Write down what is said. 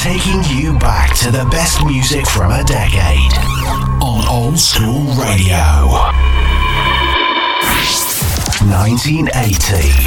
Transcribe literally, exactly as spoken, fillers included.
taking you back to the best music from a decade on Old School Radio. nineteen eighty.